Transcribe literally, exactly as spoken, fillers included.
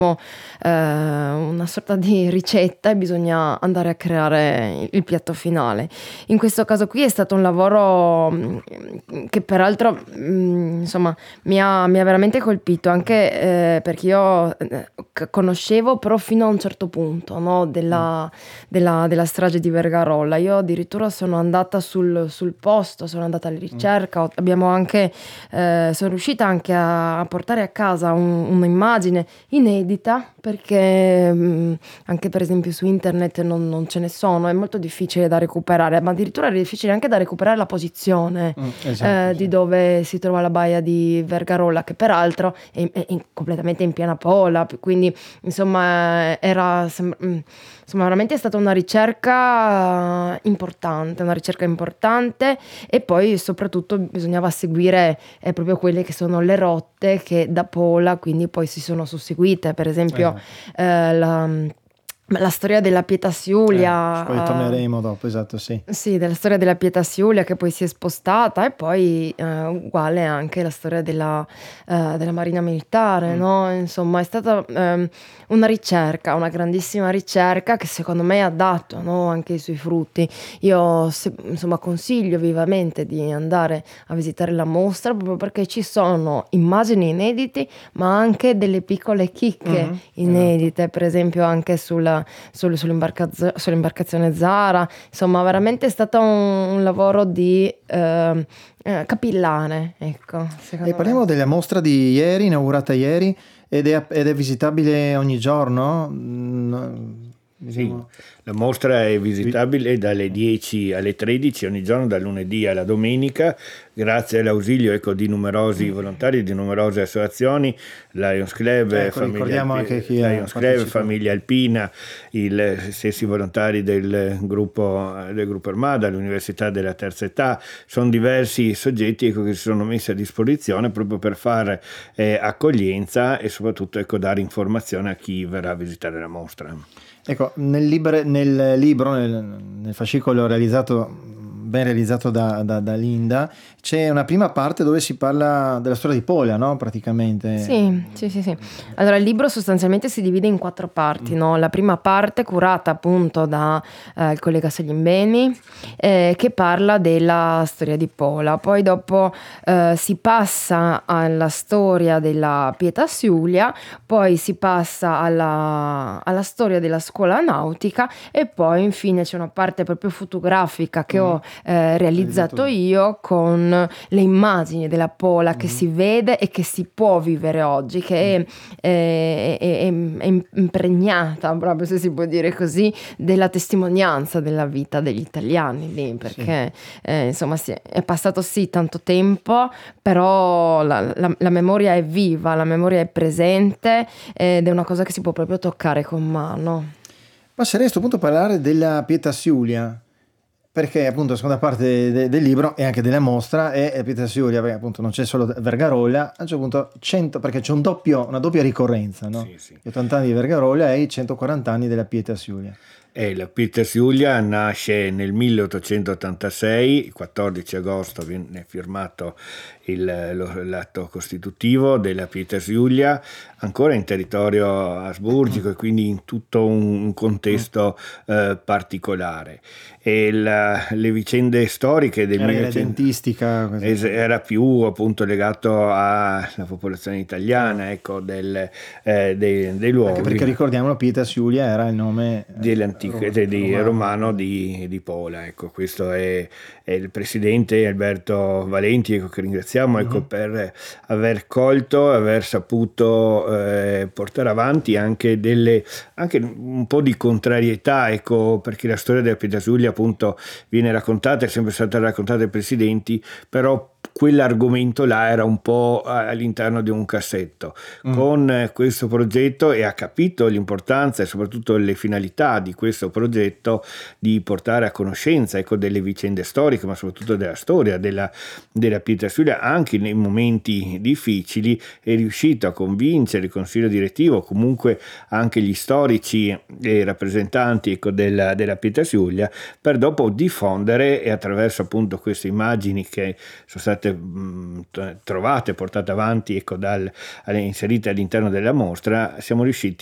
eh, una sorta di ricetta e bisogna andare a creare il piatto finale. In questo caso qui è stato un lavoro mh, che peraltro mh, insomma mi ha, mi ha veramente colpito, anche eh, perché io eh, c- conoscevo però fino a un certo punto, no, della, della, della strage di Vergarolla. Io addirittura sono andata sul, sul posto, sono andata alla ricerca, ho- abbiamo anche, eh, sono riuscita anche a, a portare a casa un- un'immagine inedita, perché mh, anche per esempio su internet non, non ce ne sono, è molto difficile da recuperare, ma addirittura è difficile anche da recuperare la posizione Mm, esatto, eh, sì. di dove si trova la baia di Vergarolla, che peraltro è, è in- completamente in piana Pola, quindi insomma era sem- mh, insomma veramente è stata una ricerca importante, una ricerca importante, e poi soprattutto bisognava seguire eh, proprio quelle che sono le rotte che da Pola quindi poi si sono susseguite, per esempio Esatto. eh, la, la storia della Pietas Eh, su poi Iulia, eh, torneremo dopo, esatto, sì. sì, della storia della Pietas Iulia che poi si è spostata, e poi eh, uguale anche la storia della, eh, della Marina Militare, Mm. no? Insomma, è stata ehm, una ricerca, una grandissima ricerca che secondo me ha dato, no, anche i suoi frutti. Io se- insomma consiglio vivamente di andare a visitare la mostra proprio perché ci sono immagini inedite, ma anche delle piccole chicche Mhm, inedite, per esempio anche sulla, sul- sull'imbarcazio- sull'imbarcazione Zara. Insomma, veramente è stato un, un lavoro di eh, eh, capillare, ecco, E secondo parliamo me. della mostra di ieri, inaugurata ieri, ed è, ed è visitabile ogni giorno? Mm, Sì, diciamo. la mostra è Vi- visitabile dalle dieci alle tredici ogni giorno, dal lunedì alla domenica, grazie all'ausilio, ecco, di numerosi volontari, di numerose associazioni, Lions Club, Ecco, Famiglia, ricordiamo Alpi- anche chi ha Lions Club, partecipato. Famiglia Alpina, i stessi volontari del gruppo, del gruppo Armada, l'Università della Terza Età. Sono diversi soggetti, ecco, che si sono messi a disposizione proprio per fare eh, accoglienza e soprattutto, ecco, dare informazione a chi verrà a visitare la mostra. Ecco, nel, libre- nel libro, nel, nel fascicolo realizzato, ben realizzato da, da- da Linda, c'è una prima parte dove si parla della storia di Pola, no? Praticamente. Sì, sì, sì, sì. Allora, il libro sostanzialmente si divide in quattro parti, no? La prima parte curata appunto da eh, il collega Salimbeni, eh, che parla della storia di Pola. Poi dopo eh, si passa alla storia della Pietas Iulia, poi si passa alla, alla storia della scuola nautica, e poi infine c'è una parte proprio fotografica che ho eh, realizzato Realizzato. io con le immagini della Pola che si vede e che si può vivere oggi, che è, è- è- è impregnata, proprio se si può dire così, della testimonianza della vita degli italiani lì, perché eh, insomma sì, è passato sì tanto tempo, però la, la- la memoria è viva, la memoria è presente, ed è una cosa che si può proprio toccare con mano. Passerei a questo punto a parlare della Pietas Iulia, perché appunto la seconda parte de- del libro e anche della mostra è la Pietas Iulia, perché appunto non c'è solo Vergarolla, a un certo punto cento, perché c'è un doppio, una doppia ricorrenza, no? Sì, sì. Gli ottanta anni di Vergarolla e i centoquaranta anni della Pietas Iulia. E la Pietas Iulia nasce nel milleottocentottantasei, il quattordici agosto viene firmato il- lo- l'atto costitutivo della Pietas Iulia, ancora in territorio asburgico e quindi in tutto un contesto eh, particolare. E la- le vicende storiche del Era milleottocento dentistica, così. Es- era più appunto legato alla popolazione italiana, ecco, del, eh, dei, dei luoghi. Anche perché ricordiamo Pietas Iulia era il nome eh, dell'antico rom- de- di romano. romano di, di Pola, ecco. Questo è, è il presidente Alberto Valenti, ecco, che ringraziamo, ecco, Mhm. per aver colto, aver saputo eh, portare avanti anche delle anche un po' di contrarietà, ecco, perché la storia della Pietas Iulia appunto viene raccontata, è sempre stata raccontata dai presidenti, però quell'argomento là era un po' all'interno di un cassetto. Mm. Con eh, questo progetto, e ha capito l'importanza e soprattutto le finalità di questo progetto di portare a conoscenza, ecco, delle vicende storiche, ma soprattutto della storia della, della Pietas Iulia anche nei momenti difficili, è riuscito a convincere il consiglio direttivo, comunque anche gli storici e rappresentanti, ecco, della, della Pietas Iulia, per dopo diffondere, e attraverso appunto queste immagini che sono state state mh, trovate, portate avanti, ecco, dal, inserite all'interno della mostra, siamo riusciti